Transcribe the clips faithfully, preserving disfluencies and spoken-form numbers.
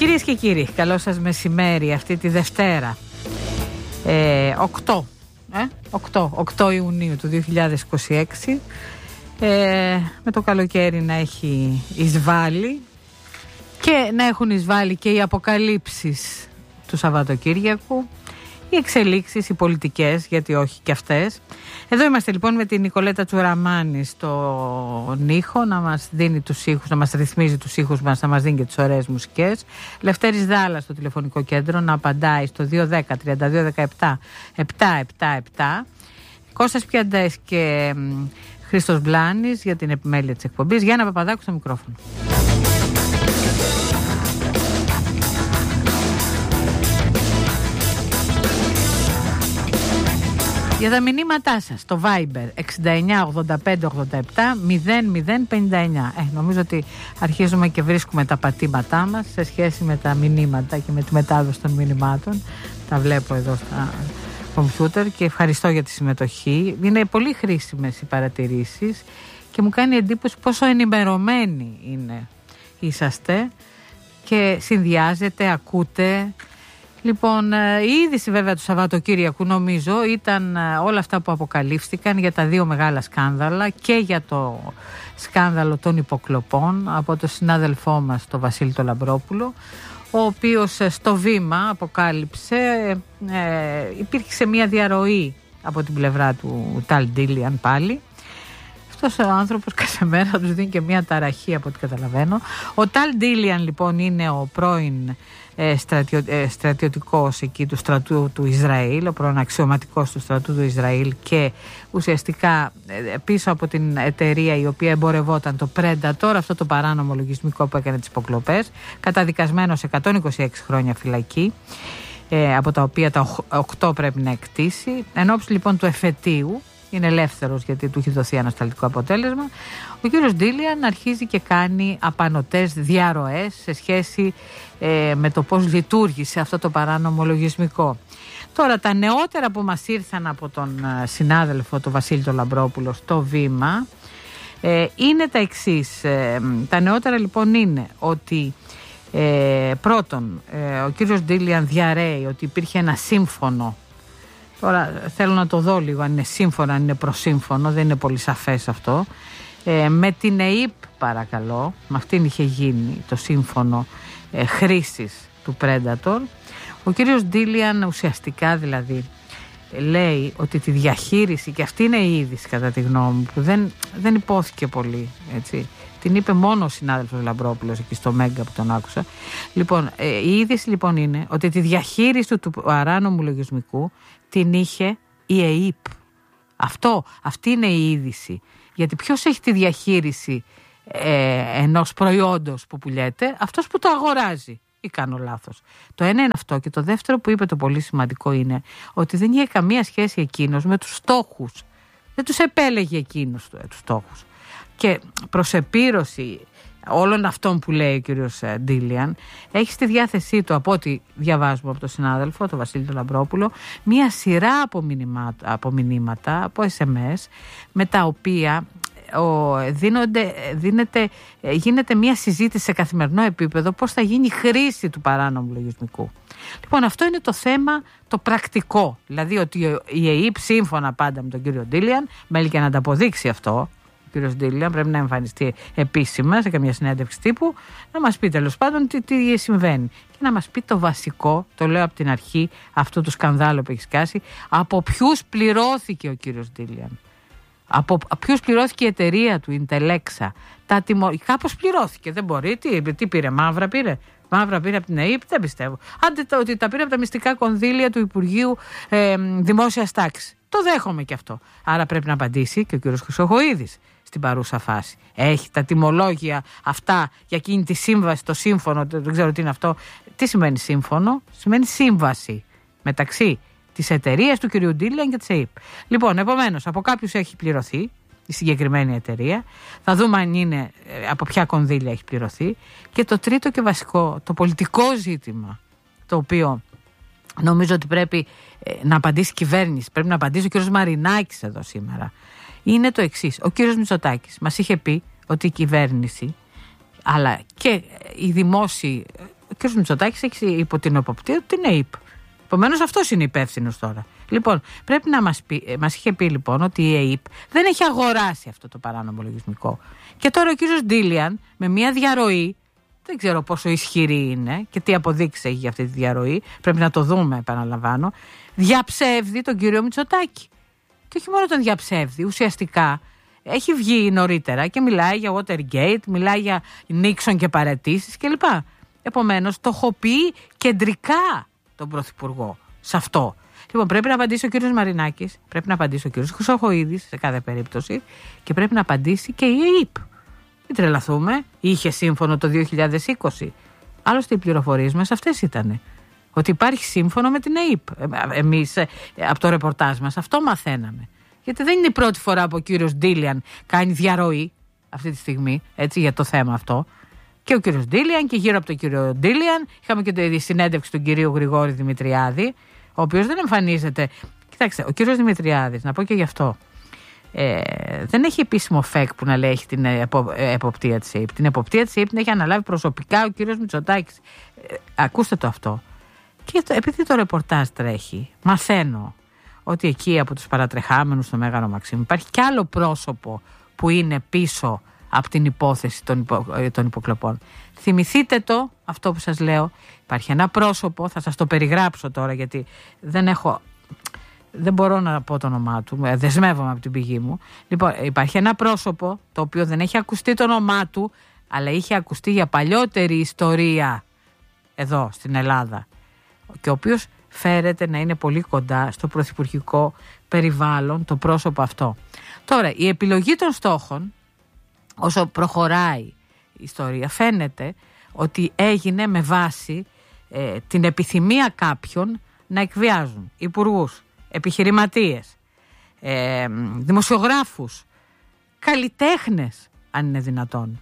Κυρίες και κύριοι, καλό σας μεσημέρι αυτή τη Δευτέρα. Ε, οκτώ, ε, οκτώ, οκτώ Ιουνίου του δύο χιλιάδες είκοσι έξι. Ε, με το καλοκαίρι να έχει εισβάλει και να έχουν εισβάλει και οι αποκαλύψεις του Σαββατοκύριακου, οι εξελίξεις, οι πολιτικές, γιατί όχι και αυτές. Εδώ είμαστε λοιπόν με την Νικολέτα Τσουραμάνη στον ήχο, να μας δίνει τους ήχους, να μας ρυθμίζει τους ήχους μας, να μας δίνει και τις ωραίες μουσικές. Λευτέρης Δάλας στο τηλεφωνικό κέντρο να απαντάει στο δύο ένα μηδέν τριάντα δύο δεκαεπτά επτακόσια εβδομήντα επτά. Κώστας Πιαντές και Χρήστος Μπλάνης για την επιμέλεια της εκπομπής. Γιάννα Παπαδάκου στο μικρόφωνο. Για τα μηνύματά σας στο Viber εξήντα εννιά ογδόντα πέντε ογδόντα επτά μηδέν μηδέν πενήντα εννιά. Ε, νομίζω ότι αρχίζουμε και βρίσκουμε τα πατήματά μας σε σχέση με τα μηνύματα και με τη μετάδοση των μηνυμάτων. Τα βλέπω εδώ στα κομπιούτερ και ευχαριστώ για τη συμμετοχή. Είναι πολύ χρήσιμες οι παρατηρήσεις και μου κάνει εντύπωση πόσο ενημερωμένοι είναι είσαστε και συνδυάζετε, ακούτε. Λοιπόν, η είδηση βέβαια του Σαββατοκύριακου νομίζω ήταν όλα αυτά που αποκαλύφθηκαν για τα δύο μεγάλα σκάνδαλα και για το σκάνδαλο των υποκλοπών από τον συνάδελφό μας τον Βασίλη τον Λαμπρόπουλο, ο οποίος στο βήμα αποκάλυψε ε, υπήρξε μια διαρροή από την πλευρά του Ταλ Ντίλιαν πάλι. Αυτός ο άνθρωπος κάθε μέρα θα τους δίνει και μια ταραχή από ό,τι καταλαβαίνω. Ο Ταλ Ντίλιαν λοιπόν είναι ο πρώην ε, στρατιω, ε, στρατιωτικός εκεί του στρατού του Ισραήλ, ο πρώην αξιωματικός του στρατού του Ισραήλ και ουσιαστικά ε, πίσω από την εταιρεία η οποία εμπορευόταν το Predator, αυτό το παράνομο λογισμικό που έκανε τις υποκλοπές, καταδικασμένο σε εκατόν είκοσι έξι χρόνια φυλακή, ε, από τα οποία τα οκτώ πρέπει να εκτίσει. Εν ώψη λοιπόν του εφετείου, είναι ελεύθερος γιατί του έχει δοθεί ανασταλτικό αποτέλεσμα, ο κύριος Ντίλιαν αρχίζει και κάνει απανωτές διαρροές σε σχέση ε, με το πώς λειτουργήσε αυτό το παράνομο λογισμικό. Τώρα τα νεότερα που μας ήρθαν από τον συνάδελφο τον Βασίλη τον Λαμπρόπουλο στο βήμα ε, είναι τα εξής. Ε, τα νεότερα λοιπόν είναι ότι ε, πρώτον ε, ο κύριος Ντίλιαν διαρρέει ότι υπήρχε ένα σύμφωνο. Τώρα θέλω να το δω λίγο αν είναι σύμφωνο, αν είναι προσύμφωνο, δεν είναι πολύ σαφές αυτό. Ε, με την ΕΙΠ παρακαλώ, με αυτήν είχε γίνει το σύμφωνο ε, χρήσης του Predator. Ο κύριος Ντίλιαν ουσιαστικά δηλαδή λέει ότι τη διαχείριση, και αυτή είναι η είδηση κατά τη γνώμη μου που δεν, δεν υπόθηκε πολύ, έτσι. Την είπε μόνο ο συνάδελφος Λαμπρόπουλος εκεί στο Μέγκα που τον άκουσα. Λοιπόν, ε, η είδηση λοιπόν είναι ότι τη διαχείριση του παράνομου λογισμικού την είχε η ΕΙΠ. Αυτό, αυτή είναι η είδηση. Γιατί ποιος έχει τη διαχείριση ε, ενός προϊόντος που πουλιέται? Αυτός που το αγοράζει. Ή κάνω λάθος? Το ένα είναι αυτό. Και το δεύτερο που είπε το πολύ σημαντικό είναι ότι δεν είχε καμία σχέση εκείνος με τους στόχους. Δεν τους επέλεγε εκείνους τους στόχους. Και προς επίρρωση όλων αυτών που λέει ο κύριος Ντίλιαν, έχει στη διάθεσή του, από ό,τι διαβάζουμε από τον συνάδελφο, τον Βασίλη τον Λαμπρόπουλο, μία σειρά από μηνύματα, από, μηνύματα, από ες εμ ες, με τα οποία ο, δίνονται, δίνεται, γίνεται μία συζήτηση σε καθημερινό επίπεδο πώς θα γίνει η χρήση του παράνομου λογισμικού. Λοιπόν, αυτό είναι το θέμα το πρακτικό. Δηλαδή ότι η ΕΙΠ, σύμφωνα πάντα με τον κύριο Ντίλιαν, μέλη και να ανταποδείξει αυτό, ο κύριος Ντίλιαν πρέπει να εμφανιστεί επίσημα σε καμία συνέντευξη τύπου, να μας πει τέλος πάντων τι, τι συμβαίνει και να μας πει το βασικό, το λέω από την αρχή αυτού του σκανδάλου που έχει σκάσει, από ποιους πληρώθηκε ο κύριος Ντίλιαν, από ποιους πληρώθηκε η εταιρεία του Intelexa, τα τιμω... κάπως πληρώθηκε, δεν μπορεί, τι, τι πήρε, μαύρα πήρε μαύρα πήρε από την ΕΙΠ, δεν πιστεύω. Άντε το, ότι τα πήρε από τα μυστικά κονδύλια του Υπουργείου ε, Δημόσιας Τάξης, το δέχομαι και αυτό. Άρα πρέπει να απαντήσει και ο κύριος Χρυσοχοΐδης στην παρούσα φάση. Έχει τα τιμολόγια αυτά για εκείνη τη σύμβαση, το σύμφωνο, δεν ξέρω τι είναι αυτό. Τι σημαίνει σύμφωνο? Σημαίνει σύμβαση μεταξύ της εταιρείας του κυρίου Ντίλιαν και της ΕΙΠ. Λοιπόν, επομένως, από κάποιους έχει πληρωθεί η συγκεκριμένη εταιρεία. Θα δούμε αν είναι, από ποια κονδύλια έχει πληρωθεί. Και το τρίτο και βασικό, το πολιτικό ζήτημα, το οποίο νομίζω ότι πρέπει ε, να απαντήσει η κυβέρνηση, πρέπει να απαντήσει ο κύριος Μαρινάκης εδώ σήμερα, είναι το εξής. Ο κύριος Μητσοτάκης μας είχε πει ότι η κυβέρνηση, αλλά και οι δημόσιοι, ο κ. Μητσοτάκης έχει υπό την εποπτεία του την ΕΥΠ. Επομένως αυτός είναι υπεύθυνος τώρα. Λοιπόν, πρέπει να μας πει, μας είχε πει λοιπόν ότι η ΕΥΠ δεν έχει αγοράσει αυτό το παράνομο λογισμικό. Και τώρα ο κύριος Ντίλιαν με μια διαρροή, δεν ξέρω πόσο ισχυρή είναι και τι αποδείξεις έχει για αυτή τη διαρροή, πρέπει να το δούμε, επαναλαμβάνω, διαψεύδει τον κύριο Μητσοτάκη. Και όχι μόνο τον διαψεύδει, ουσιαστικά έχει βγει νωρίτερα και μιλάει για Watergate, μιλάει για Νίξον και παραιτήσεις κλπ. Επομένως, τοχοποιεί κεντρικά τον Πρωθυπουργό σε αυτό. Λοιπόν, πρέπει να απαντήσει ο κύριος Μαρινάκης, πρέπει να απαντήσει ο κύριος Χρυσοχοΐδης σε κάθε περίπτωση και πρέπει να απαντήσει και η ΕΥΠ. Μην τρελαθούμε, είχε σύμφωνο το δύο χιλιάδες είκοσι. Άλλωστε οι πληροφορίες μας αυτές ήτανε. Ότι υπάρχει σύμφωνο με την ΕΥΠ. Εμείς από το ρεπορτάζ μας αυτό μαθαίναμε. Γιατί δεν είναι η πρώτη φορά που ο κύριος Ντίλιαν κάνει διαρροή αυτή τη στιγμή, έτσι, για το θέμα αυτό. Και ο κύριος Ντίλιαν και γύρω από τον κύριο Ντίλιαν είχαμε και τη συνέντευξη του κυρίου Γρηγόρη Δημητριάδη, ο οποίος δεν εμφανίζεται. Κοιτάξτε, ο κύριος Δημητριάδης, να πω και γι' αυτό, ε, δεν έχει επίσημο ΦΕΚ που να λέει έχει την επο, ε, εποπτεία της ΕΥΠ. Την εποπτεία της ΕΥΠ την έχει αναλάβει προσωπικά ο κύριος Μητσοτάκης. Ε, ακούστε το αυτό. Και το, επειδή το ρεπορτάζ τρέχει, μαθαίνω ότι εκεί από τους παρατρεχάμενους στο Μέγαρο Μαξίμου υπάρχει κι άλλο πρόσωπο που είναι πίσω από την υπόθεση των, υπο, των υποκλοπών. Θυμηθείτε το, αυτό που σας λέω. Υπάρχει ένα πρόσωπο, θα σας το περιγράψω τώρα γιατί δεν έχω, δεν μπορώ να πω το όνομά του, δεσμεύομαι από την πηγή μου. Λοιπόν, υπάρχει ένα πρόσωπο το οποίο δεν έχει ακουστεί το όνομά του, αλλά είχε ακουστεί για παλιότερη ιστορία εδώ στην Ελλάδα και ο οποίος φέρεται να είναι πολύ κοντά στο πρωθυπουργικό περιβάλλον το πρόσωπο αυτό. Τώρα, η επιλογή των στόχων, όσο προχωράει η ιστορία, φαίνεται ότι έγινε με βάση ε, την επιθυμία κάποιων να εκβιάζουν υπουργούς, επιχειρηματίες, ε, δημοσιογράφους, καλλιτέχνες, αν είναι δυνατόν.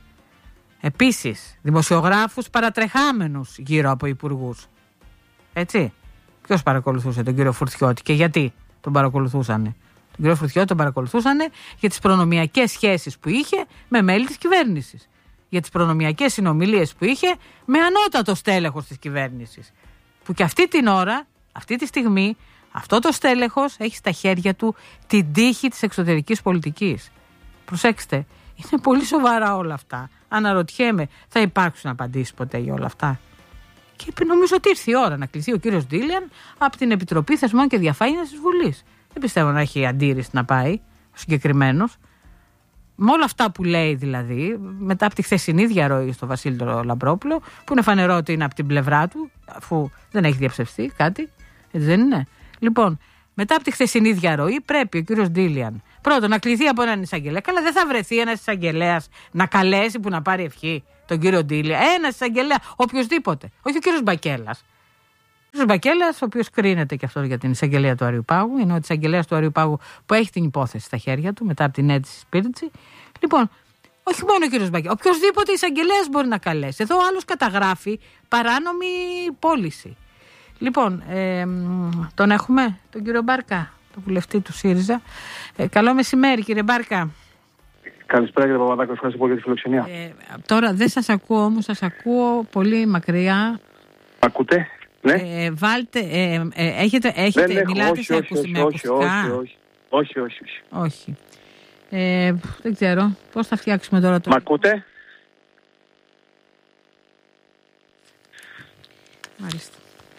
Επίσης, δημοσιογράφους παρατρεχάμενους γύρω από υπουργούς. Έτσι. Ποιος παρακολουθούσε τον κύριο Φουρτιώτη και γιατί τον παρακολουθούσανε? Τον κύριο Φουρτιώτη τον παρακολουθούσανε για τις προνομιακές σχέσεις που είχε με μέλη της κυβέρνησης. Για τις προνομιακές συνομιλίες που είχε με ανώτατο στέλεχος της κυβέρνησης. Που και αυτή την ώρα, αυτή τη στιγμή, αυτό το στέλεχος έχει στα χέρια του την τύχη της εξωτερικής πολιτικής. Προσέξτε, είναι πολύ σοβαρά όλα αυτά. Αναρωτιέμαι, θα υπάρξουν απαντήσεις ποτέ για όλα αυτά? Και νομίζω ότι ήρθε η ώρα να κληθεί ο κύριος Ντίλιαν από την Επιτροπή Θεσμών και Διαφάνειας της Βουλής. Δεν πιστεύω να έχει αντίρρηση να πάει ο συγκεκριμένος. Με όλα αυτά που λέει δηλαδή, μετά από τη χθεσινή διαρροή στο Βασίλη τον Λαμπρόπουλο, που είναι φανερό ότι είναι από την πλευρά του, αφού δεν έχει διαψευστεί κάτι, έτσι δεν είναι? Λοιπόν, μετά από τη χθεσινή διαρροή, πρέπει ο κύριος Ντίλιαν πρώτον να κληθεί από έναν εισαγγελέα. Καλά, δεν θα βρεθεί ένας εισαγγελέας να καλέσει που να πάρει ευχή τον κύριο Ντίλιαν. Ένας εισαγγελέα, οποιοδήποτε. Όχι ο κύριος Μπακέλλας. Ο κύριος Μπακέλλας, ο οποίος κρίνεται και αυτό για την εισαγγελία του Αριουπάγου, είναι ο εισαγγελέας του Αριουπάγου που έχει την υπόθεση στα χέρια του μετά από την αίτηση Σπίρτση. Λοιπόν, όχι μόνο ο κύριος Μπακέλλας, οποιοδήποτε εισαγγελέας μπορεί να καλέσει. Εδώ ο άλλος καταγράφει παράνομη πώληση. Λοιπόν, ε, τον έχουμε, τον κύριο Μπάρκα, τον βουλευτή του ΣΥΡΙΖΑ. Ε, καλό μεσημέρι, κύριε Μπάρκα. Καλησπέρα, κύριε Παπαδάκο, ευχαριστώ πολύ για τη φιλοξενία. Ε, τώρα δεν σας ακούω όμως, σας ακούω πολύ μακριά. Ακούτε, ναι. Ε, βάλτε, ε, ε, έχετε, έχετε δεν μιλάτε όχι, σε όχι, ακουστικά. όχι, όχι, όχι, όχι, όχι, όχι, όχι. όχι. Ε, δεν ξέρω, πώς θα φτιάξουμε τώρα το... Μ' ακούτε? Μάλιστα.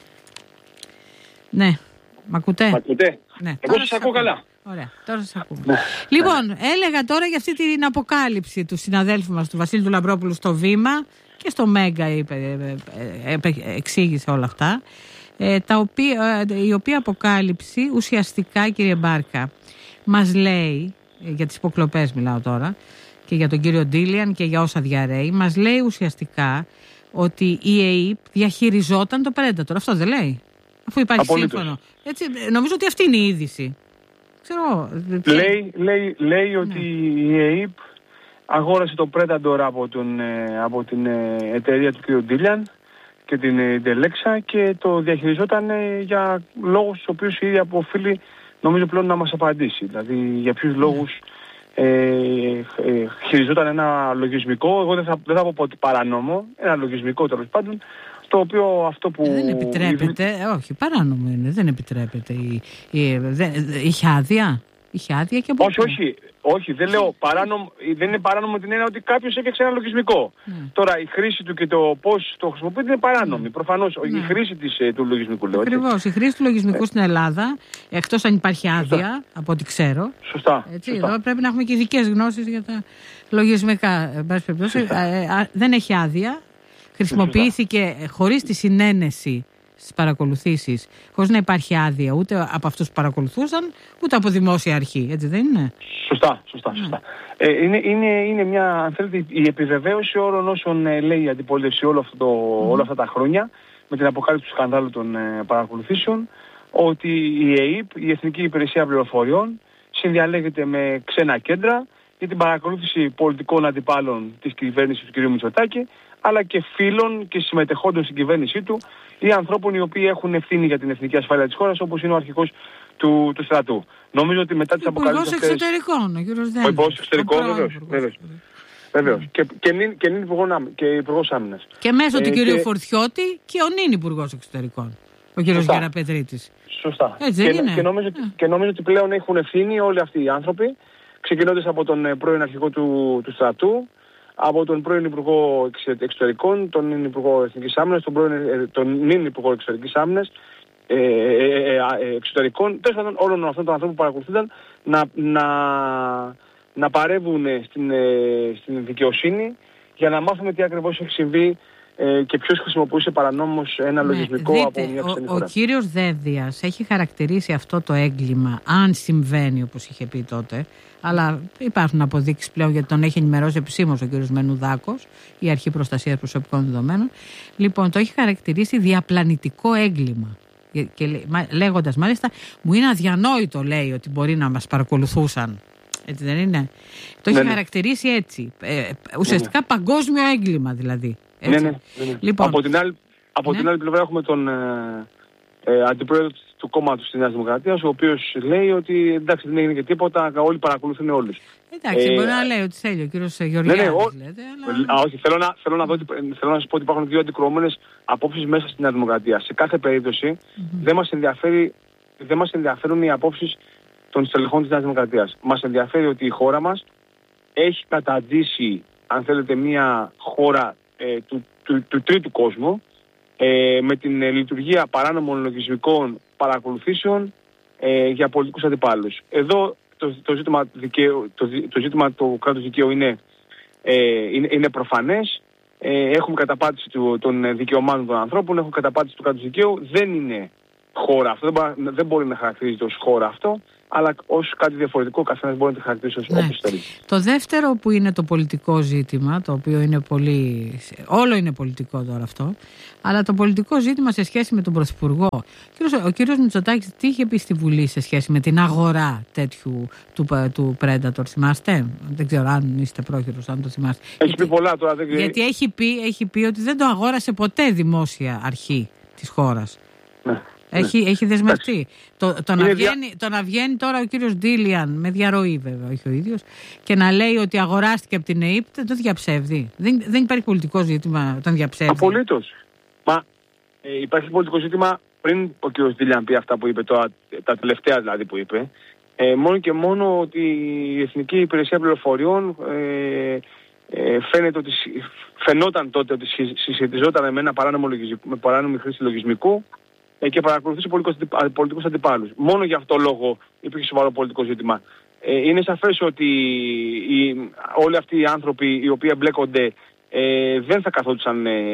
Ναι, μ' ακούτε? Μ' ακούτε? Ναι. Εγώ σας ακούω καλά. Ωραία, τώρα σας ακούμε. Ναι. Λοιπόν, ναι. έλεγα τώρα για αυτή την αποκάλυψη του συναδέλφου μας, του Βασίλη του Λαμπρόπουλου, στο Βήμα και στο Μέγκα είπε, ε, ε, εξήγησε όλα αυτά, ε, τα οποία, ε, η οποία αποκάλυψη ουσιαστικά, κύριε Μπάρκα, μας λέει, ε, για τις υποκλοπές μιλάω τώρα, και για τον κύριο Ντίλιαν και για όσα διαρρέει, μας λέει ουσιαστικά ότι η ΕΥΠ διαχειριζόταν το Predator. Αυτό δεν λέει? Αφού υπάρχει Απολύτως. σύμφωνο. Έτσι, νομίζω ότι αυτή είναι η είδηση. Ξέρω, λέει, λέει, λέει ναι. ότι η ΕΥΠ αγόρασε το Predator από, τον, από την εταιρεία του κ. Ντίλιαν και την Ντελέξα και το διαχειριζόταν για λόγους τους οποίους η ίδια οφείλει νομίζω πλέον να μας απαντήσει. Δηλαδή για ποιους λόγους ε, ε, χειριζόταν ένα λογισμικό, εγώ δεν θα, δεν θα πω ότι παράνομο, ένα λογισμικό τέλος πάντων, το οποίο αυτό που... Δεν επιτρέπεται, η... όχι, παράνομο είναι, δεν επιτρέπεται. Η, η, δεν, είχε άδεια, είχε άδεια και από... Όχι, όχι, όχι, δεν λέω παράνομο, δεν είναι παράνομο την έννοια ότι κάποιος έφτιαξε ένα λογισμικό. Ναι. Τώρα η χρήση του και το πώς το χρησιμοποιείται είναι παράνομη. Ναι. Προφανώς ναι. η χρήση της, του λογισμικού λέω. Ακριβώς, η χρήση του λογισμικού ε. στην Ελλάδα, εκτός αν υπάρχει άδεια, σωστά. από ό,τι ξέρω. Σωστά. Έτσι, σωστά. Εδώ πρέπει να έχουμε και ειδικές γνώσεις για τα λογισμικά. ε, δεν έχει άδεια. Χρησιμοποιήθηκε χωρίς τη συνένεση στις παρακολουθήσεις, χωρίς να υπάρχει άδεια ούτε από αυτούς που παρακολουθούσαν, ούτε από δημόσια αρχή. Έτσι δεν είναι? Σωστά, σωστά, σωστά. Mm. Ε, είναι, είναι, είναι μια, αν θέλετε, η επιβεβαίωση όλων όσων ε, λέει η αντιπολίτευση όλο αυτό το, mm. όλα αυτά τα χρόνια, με την αποκάλυψη του σκανδάλου των ε, παρακολουθήσεων, ότι η ΕΕΠ, η Εθνική Υπηρεσία Πληροφοριών, συνδιαλέγεται με ξένα κέντρα για την παρακολούθηση πολιτικών αντιπάλων της κυβέρνησης του κ. Μητσοτάκη, αλλά και φίλων και συμμετεχόντων στην κυβέρνησή του ή ανθρώπων οι οποίοι έχουν ευθύνη για την εθνική ασφάλεια της χώρας, όπως είναι ο αρχηγός του, του στρατού. Νομίζω ότι μετά τις αποκαλύψεις αυτές... Εξωτερικών, ο κύριος Δένδιας. Ο υπουργός εξωτερικών, βεβαίως. Βεβαίως. Βεβαίως. Και, και, νυν, και νυν υπουργός άμυνας. Και μέσω ε, του κυρίου και... Φορτιώτη και ο νυν υπουργός εξωτερικών, ο κύριος Γεραπετρίτης. Σωστά. Έτσι, και, είναι. Και, νομίζω, yeah. και νομίζω ότι πλέον έχουν ευθύνη όλοι αυτοί οι άνθρωποι, ξεκινώντας από τον πρώην αρχηγό του, του στρατού, από τον πρώην Υπουργό Εξωτερικών, τον νυν Υπουργό Εθνικής Άμυνας, τον, πρώην, τον νυν Υπουργό Εξωτερικής Άμυνας, ε, ε, ε, ε, εξωτερικών, τέλος πάντων όλων αυτών των ανθρώπων που παρακολουθούνταν να, να, να παρεύουν στην, ε, στην δικαιοσύνη για να μάθουμε τι ακριβώς έχει συμβεί ε, και ποιος χρησιμοποιούσε παρανόμως ένα ναι, λογισμικό δείτε, από μια ξένη χώρα. Ο, ο κύριος Δένδιας έχει χαρακτηρίσει αυτό το έγκλημα, αν συμβαίνει όπως είχε πει τότε, αλλά υπάρχουν αποδείξεις πλέον γιατί τον έχει ενημερώσει επισήμως ο κύριος Μενουδάκος, η Αρχή Προστασίας Προσωπικών Δεδομένων. Λοιπόν, το έχει χαρακτηρίσει διαπλανητικό έγκλημα. Και λέγοντας μάλιστα, μου είναι αδιανόητο, λέει, ότι μπορεί να μας παρακολουθούσαν. Έτσι δεν είναι? Το έχει ναι, χαρακτηρίσει έτσι. Ε, ουσιαστικά ναι, παγκόσμιο έγκλημα δηλαδή. Ναι, ναι, ναι. Λοιπόν, από την άλλη, από ναι. την άλλη πλευρά έχουμε τον ε, ε, αντιπρόεδρο του κόμματος της Νέας Δημοκρατίας, ο οποίος λέει ότι εντάξει δεν έγινε και τίποτα, όλοι παρακολουθούν όλους. Εντάξει, ε, μπορεί να λέει ότι θέλει ο κύριος Γεωργιάδης. Ναι, ναι, ο... λέτε, αλλά... Α, όχι, θέλω να, θέλω, να δω, θέλω να σας πω ότι υπάρχουν δύο αντικρουόμενες απόψεις μέσα στην Νέα Δημοκρατία. Σε κάθε περίπτωση mm-hmm. δεν μας ενδιαφέρει, δεν μας ενδιαφέρουν οι απόψεις των στελεχών της Νέας Δημοκρατίας. Μας ενδιαφέρει ότι η χώρα μας έχει καταντήσει, αν θέλετε, μια χώρα ε, του, του, του τρίτου κόσμου, ε, με την ε, λειτουργία παράνομων λογισμικών παρακολουθήσεων ε, για πολιτικούς αντιπάλους. Εδώ το, το, ζήτημα, δικαίου, το, το ζήτημα του κράτους δικαίου είναι, ε, είναι, είναι προφανές. Ε, έχουμε καταπάτηση του, των δικαιωμάτων των ανθρώπων, έχουμε καταπάτηση του κράτους δικαίου. Δεν είναι χώρα αυτό, δεν, μπα, δεν μπορεί να χαρακτηρίζεται ως χώρα αυτό, αλλά ως κάτι διαφορετικό, ο καθένας μπορεί να τη χαρακτηρίσει ως ναι. όπως θέλει. Το δεύτερο που είναι το πολιτικό ζήτημα, το οποίο είναι πολύ... όλο είναι πολιτικό τώρα αυτό, αλλά το πολιτικό ζήτημα σε σχέση με τον Πρωθυπουργό. Ο κύριος Μητσοτάκης τι είχε πει στη Βουλή σε σχέση με την αγορά τέτοιου του, του Predator, θυμάστε? Δεν ξέρω αν είστε πρόχειρος, αν το θυμάστε. Έχει γιατί, πει πολλά τώρα. Δεν... Γιατί έχει πει, έχει πει ότι δεν το αγόρασε ποτέ δημόσια αρχή της χώρας. Ναι. Έχει, ναι. έχει δεσμευτεί. Το, το, να βγαίνει, δια... το να βγαίνει τώρα ο κύριος Ντίλιαν, με διαρροή βέβαια, όχι ο ίδιος, και να λέει ότι αγοράστηκε από την ΕΕΠ, δεν το διαψεύδει. Δεν, δεν υπάρχει πολιτικό ζήτημα όταν διαψεύδει. Απολύτως. Μα ε, υπάρχει πολιτικό ζήτημα πριν ο κύριος Ντίλιαν πει αυτά που είπε, τώρα, τα τελευταία δηλαδή που είπε. Ε, μόνο και μόνο ότι η Εθνική Υπηρεσία Πληροφοριών ε, ε, φαίνεται ότι, φαινόταν τότε ότι συσχετιζόταν με ένα παράνομο με παράνομη χρήση λογισμικού και παρακολουθήσει πολιτικούς αντιπάλους. Μόνο για αυτό το λόγο υπήρχε σοβαρό πολιτικό ζήτημα. Ε, είναι σαφές ότι οι, όλοι αυτοί οι άνθρωποι οι οποίοι εμπλέκονται ε, δεν θα καθόντουσαν ε,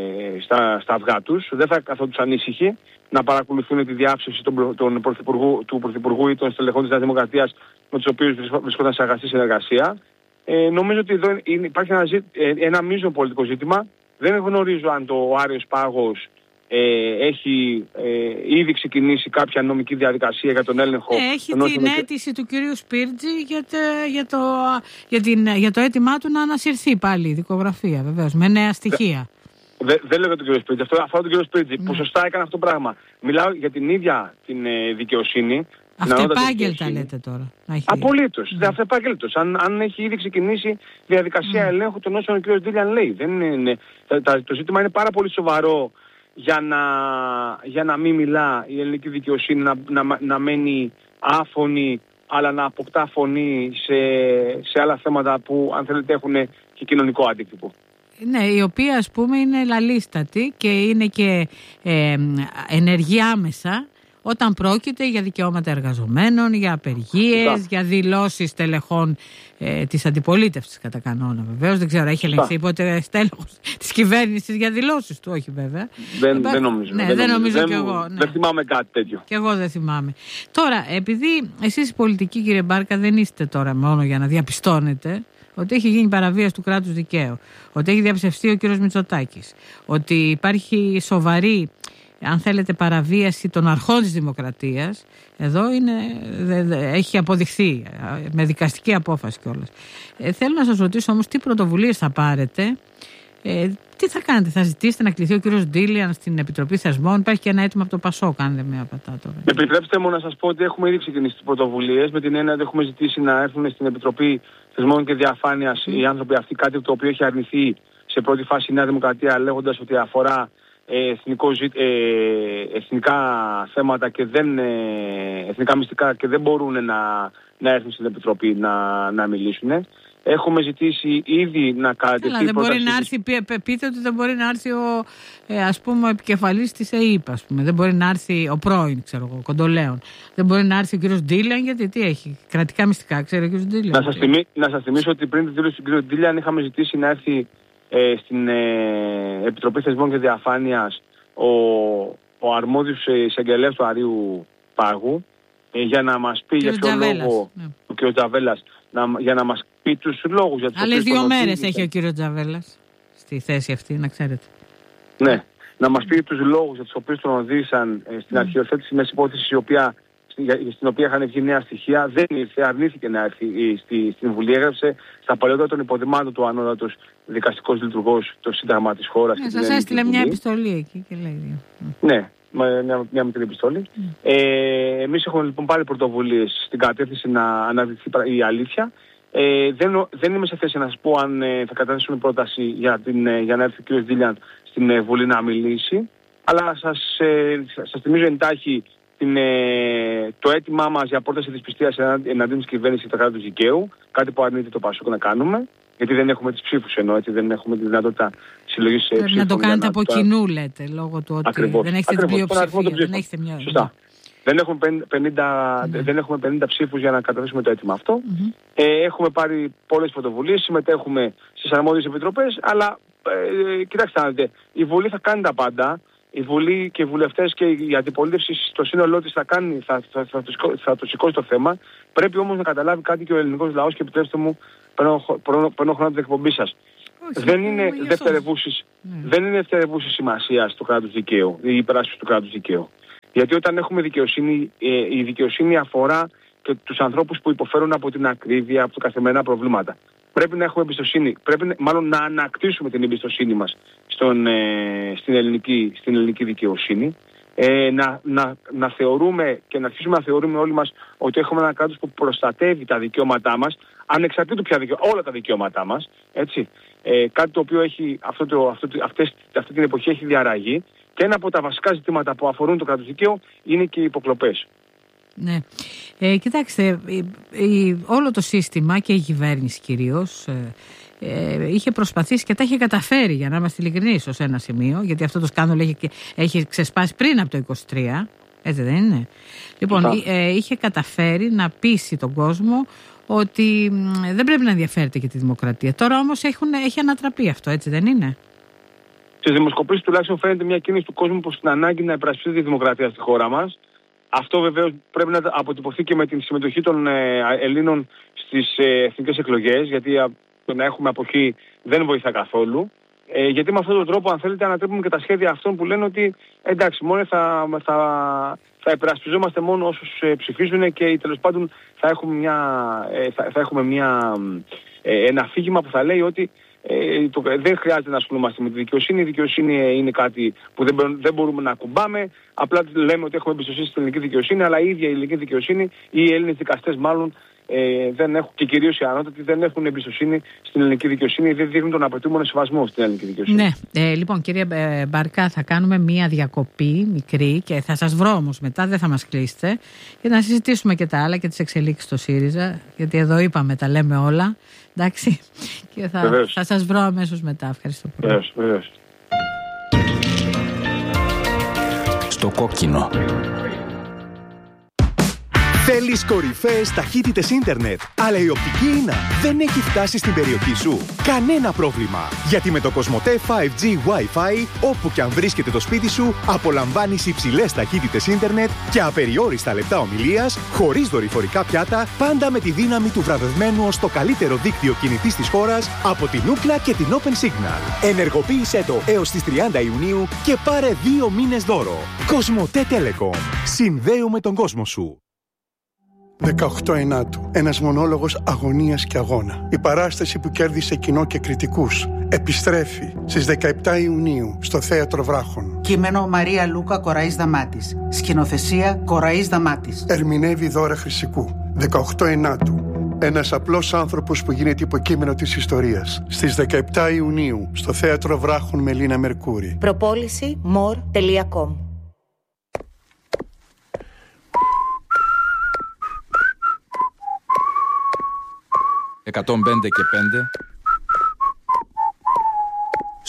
στα, στα αυγά τους, δεν θα καθόντουσαν ήσυχοι να παρακολουθούν τη διάψευση των, των πρωθυπουργού, του Πρωθυπουργού ή των στελεχών της Νέας Δημοκρατίας με τους οποίους βρισκόταν σε αγαστή συνεργασία. Ε, νομίζω ότι εδώ είναι, υπάρχει ένα, ένα μείζον πολιτικό ζήτημα. Δεν γνωρίζω αν το Άριος Πάγος Ε, έχει ε, ήδη ξεκινήσει κάποια νομική διαδικασία για τον έλεγχο. Ε, έχει την με... αίτηση του κυρίου Σπίρτζη για το, για, το, για, την, για το αίτημά του να ανασυρθεί πάλι η δικογραφία, βεβαίως, με νέα στοιχεία. Δεν δε λέω για τον κύριο Σπίρτζη, αυτό αφορά τον κύριο Σπίρτζη, ναι. που σωστά έκανε αυτό το πράγμα. Μιλάω για την ίδια την ε, δικαιοσύνη, Αυτεπάγγελτα λέτε τώρα. Απολύτως. Mm. Αυτεπάγγελτος. Αν, αν έχει ήδη ξεκινήσει διαδικασία mm. ελέγχου των όσων ο κ. Ντίλιαν λέει. Δεν είναι, το, το ζήτημα είναι πάρα πολύ σοβαρό για να, για να μην μιλά η ελληνική δικαιοσύνη, να, να, να μένει άφωνη, αλλά να αποκτά φωνή σε, σε άλλα θέματα που αν θέλετε έχουν και κοινωνικό αντίκτυπο. Ναι, η οποία ας πούμε είναι λαλίστατη και είναι και ε, ενεργή άμεσα όταν πρόκειται για δικαιώματα εργαζομένων, για απεργίες, Φυσικά. για δηλώσεις τελεχών ε, της αντιπολίτευσης κατά κανόνα βεβαίως. Δεν ξέρω, έχει ελεγχθεί ποτέ στέλεχος της κυβέρνησης για δηλώσεις του, όχι βέβαια. Δεν, δεν νομίζω. Ναι, δεν, δεν νομίζω δεν, κι εγώ. Ναι. Δεν θυμάμαι κάτι τέτοιο. Κι εγώ δεν θυμάμαι. Τώρα, επειδή εσείς οι πολιτικοί, κύριε Μπάρκα, δεν είστε τώρα μόνο για να διαπιστώνετε ότι έχει γίνει παραβίαση του κράτους δικαίου, ότι έχει διαψευστεί ο κύριος Μητσοτάκης, ότι υπάρχει σοβαρή, αν θέλετε, παραβίαση των αρχών της δημοκρατίας. Εδώ είναι, δε, δε, έχει αποδειχθεί με δικαστική απόφαση κιόλας. Ε, θέλω να σας ρωτήσω όμως τι πρωτοβουλίες θα πάρετε, ε, τι θα κάνετε, θα ζητήσετε να κληθεί ο κύριος Ντίλιαν στην Επιτροπή Θεσμών? Υπάρχει και ένα αίτημα από το Πασό, κάνετε μια πατά τώρα. Επιτρέψτε μου να σας πω ότι έχουμε ήδη ξεκινήσει τις πρωτοβουλίες, με την έννοια ότι έχουμε ζητήσει να έρθουν στην Επιτροπή Θεσμών και Διαφάνειας mm. οι άνθρωποι αυτοί, κάτι το οποίο έχει αρνηθεί σε πρώτη φάση η Νέα Δημοκρατία, λέγοντας ότι αφορά ε, εθνικό, ε, εθνικά θέματα και δεν, ε, εθνικά μυστικά και δεν μπορούν να, να έρθουν στην Επιτροπή να, να μιλήσουν. Έχουμε ζητήσει ήδη να κατατεθεί δεν μπορεί να έρθει, πείτε ότι δεν μπορεί να έρθει ο, ε, ας πούμε, ο επικεφαλής της ΕΕΠ, ας πούμε. Δεν μπορεί να έρθει ο πρώην, ξέρω εγώ, Κοντολέων. Δεν μπορεί να έρθει ο κύριος Ντίλιαν, γιατί τι έχει, κρατικά μυστικά, ξέρει ο κύριος Ντίλιαν. Να σας, θυμί, να σας θυμίσω ότι πριν τη δήλωση του κύριου Ντίλιαν είχαμε ζητήσει να έρθει ε, στην ε, Επιτροπή Θεσμών και Διαφάνειας ο, ο αρμόδιος εισαγγελέας του Αρείου Πάγου ε, για να μας πει για ποιο λόγο, ναι. ο κ. Τζαβέλας, να, για να μας πει τους λόγους για τους άλλες δύο μέρες έχει ο κύριος Τζαβέλας στη θέση αυτή, να ξέρετε. Ναι, να μας πει τους λόγους για τους οποίους τον οδήγησαν ε, στην mm. αρχιοθέτηση μιας υπόθεσης η οποία, στην οποία είχαν βγει νέα στοιχεία. Δεν ήρθε, αρνήθηκε να έρθει στη, στην Βουλή. Έγραψε στα παλαιότερα των υποδημάτων του ανώτατος δικαστικός λειτουργός το Σύνταγμα της χώρας. Ναι, σας έστειλε μια επιστολή εκεί και λέει. Ναι, μια, μια μικρή επιστολή. Mm. Ε, εμείς έχουμε λοιπόν πάρει πρωτοβουλίες στην κατεύθυνση να αναδειχθεί η αλήθεια. Ε, δεν, δεν είμαι σε θέση να σας πω αν ε, θα καταθέσουμε πρόταση για, την, ε, για να έρθει ο κ. Ντίλιαν στην ε, Βουλή να μιλήσει. Αλλά σας, ε, σας θυμίζω εντάχει την, ε, το αίτημά μας για πρόταση της πιστείας εναντίον της κυβέρνησης και του κράτους δικαίου. Κάτι που αρνείται το Πασόκ να κάνουμε. Γιατί δεν έχουμε τις ψήφους εννοώ, έτσι, δεν έχουμε τη δυνατότητα συλλογής ψήφων. Πρέπει να το κάνετε από κοινού, λέτε, λόγω του ότι ακριβώς, δεν έχετε την πλειοψηφία. Δεν έχετε μια... Σωστά. Δεν έχουμε πενήντα, ναι. δεν έχουμε πενήντα ψήφους για να καταθέσουμε το αίτημα αυτό. Mm-hmm. Ε, έχουμε πάρει πολλές πρωτοβουλίες, συμμετέχουμε στις αρμόδιες επιτροπές, αλλά ε, κοιτάξτε να δείτε, η Βουλή θα κάνει τα πάντα. Η Βουλή και οι βουλευτές και η αντιπολίτευση στο σύνολό της θα, κάνει, θα, θα, θα, θα, θα το σηκώσει το θέμα. Πρέπει όμως να καταλάβει κάτι και ο ελληνικός λαός και επιτρέψτε μου, παίρνω χρόνο την εκπομπή σας. Όχι, δεν είναι δευτερευούσης mm. σημασία στο κράτος δικαίου, η υπεράσπιση του κράτους δικαίου. Γιατί όταν έχουμε δικαιοσύνη, ε, η δικαιοσύνη αφορά και τους ανθρώπους που υποφέρουν από την ακρίβεια, από τα καθημερινά προβλήματα. Πρέπει να έχουμε εμπιστοσύνη, πρέπει μάλλον να ανακτήσουμε την εμπιστοσύνη μας στον, ε, στην, ελληνική, στην ελληνική δικαιοσύνη. Ε, να, να, να θεωρούμε και να αρχίσουμε να θεωρούμε όλοι μας ότι έχουμε ένα κράτος που προστατεύει τα δικαιώματά μας, ανεξαρτήτου πια δικαιώματα, όλα τα δικαιώματά μας. Έτσι. Ε, κάτι το οποίο έχει, αυτό το, αυτό, αυτές, αυτή την εποχή έχει διαραγεί. Και ένα από τα βασικά ζητήματα που αφορούν το κράτος δικαίου είναι και οι υποκλοπές. Ναι. Ε, κοιτάξτε, η, η, όλο το σύστημα και η κυβέρνηση κυρίως ε, ε, είχε προσπαθήσει και τα είχε καταφέρει, για να είμαστε ειλικρινείς, ως ένα σημείο, γιατί αυτό το σκάνδαλο έχει, έχει ξεσπάσει πριν από το είκοσι τρία, έτσι δεν είναι? Λοιπόν, ε, είχε καταφέρει να πείσει τον κόσμο ότι ε, δεν πρέπει να ενδιαφέρεται και τη δημοκρατία. Τώρα όμως έχουν, έχει ανατραπεί αυτό, έτσι δεν είναι? Στις δημοσκοπήσεις τουλάχιστον φαίνεται μια κίνηση του κόσμου προς την ανάγκη να υπερασπιστεί τη δημοκρατία στη χώρα μας. Αυτό βεβαίως πρέπει να αποτυπωθεί και με την συμμετοχή των ε, Ελλήνων στις ε, εθνικές εκλογές, γιατί α, το να έχουμε αποχή δεν βοηθά καθόλου. Ε, γιατί με αυτόν τον τρόπο, αν θέλετε, ανατρέπουμε και τα σχέδια αυτών που λένε ότι εντάξει, μόνο θα, θα, θα υπερασπιζόμαστε μόνο όσους ε, ψηφίζουν και τέλος πάντων θα έχουμε, μια, ε, θα, θα έχουμε μια, ε, ένα αφήγημα που θα λέει ότι Ε, το, δεν χρειάζεται να ασχολούμαστε με τη δικαιοσύνη. Η δικαιοσύνη είναι κάτι που δεν, δεν μπορούμε να ακουμπάμε. Απλά λέμε ότι έχουμε εμπιστοσύνη στην ελληνική δικαιοσύνη, αλλά η ίδια η ελληνική δικαιοσύνη ή οι Έλληνες δικαστές μάλλον ε, δεν έχουν, και κυρίως οι ανώτατοι δεν έχουν εμπιστοσύνη στην ελληνική δικαιοσύνη, δεν δείχνουν τον απαιτούμενο σεβασμό στην ελληνική δικαιοσύνη. Ναι, ε, λοιπόν κύριε Μπαρκά, θα κάνουμε μία διακοπή μικρή και θα σας βρω όμως μετά, δεν θα μας κλείσετε, για να συζητήσουμε και τα άλλα και τις εξελίξεις στο ΣΥΡΙΖΑ, γιατί εδώ είπαμε, τα λέμε όλα. Εντάξει, και θα, θα σας βρω αμέσως μετά. Ευχαριστώ πολύ. Βεβαίως, βεβαίως. Στο κόκκινο. Θέλεις κορυφαίες ταχύτητες ίντερνετ, αλλά η οπτική ίνα δεν έχει φτάσει στην περιοχή σου? Κανένα πρόβλημα, γιατί με το Κοσμοτέ φάιβ τζι Wi-Fi, όπου και αν βρίσκεται το σπίτι σου, απολαμβάνεις υψηλές ταχύτητες ίντερνετ και απεριόριστα λεπτά ομιλίας, χωρίς δορυφορικά πιάτα, πάντα με τη δύναμη του βραβευμένου ως το καλύτερο δίκτυο κινητής της χώρας από την Ookla και την Open Signal. Ενεργοποίησέ το έως τις τριάντα Ιουνίου και πάρε δύο μήνες δώρο. Κοσμοτέ Telecom. Συνδέουμε τον κόσμο σου. δεκαοκτώ Ενάτου. Ένας μονόλογος αγωνίας και αγώνα. Η παράσταση που κέρδισε κοινό και κριτικούς επιστρέφει στις δεκαεπτά Ιουνίου στο Θέατρο Βράχων. Κείμενο Μαρία Λούκα Κοραής Δαμάτης. Σκηνοθεσία Κοραής Δαμάτης. Ερμηνεύει Δώρα Χρυσικού. δεκαοκτώ Ενάτου. Ένας απλός άνθρωπος που γίνεται υποκείμενο της ιστορίας. Στις δεκαεπτά Ιουνίου στο Θέατρο Βράχων με Λίνα Μερκούρη. Προπόληση μορ τελεία κομ. εκατόν πέντε και πέντε